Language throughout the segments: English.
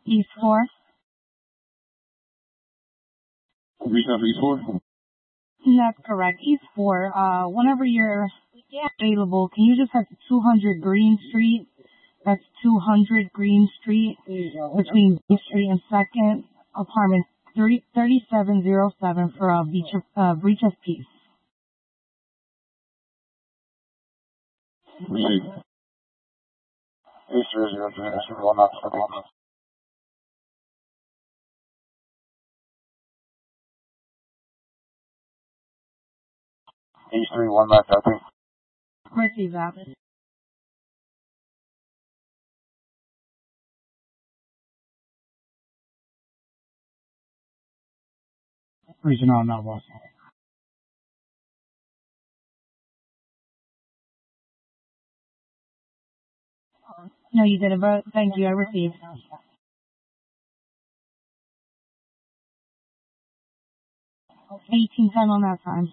East 4. Reach out for East 4? That's correct. East 4. Whenever you're available, can you just have 200 Green Street? That's 200 Green Street, between Green Street and 2nd, apartment 3707 for a breach of peace. Receive. East 303, that's 1 East 3 1 left, I think. Receive that. Reaching out now, boss. No, you didn't, but thank you. I received. 1810 on that time.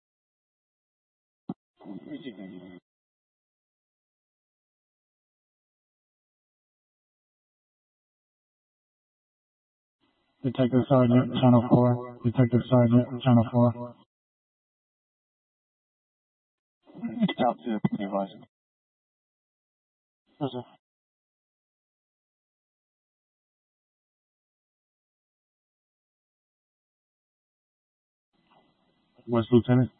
Detective Sergeant, Channel 4. Detective Sergeant, Channel 4. Out to the advisor. Yes, sir. What's Lieutenant?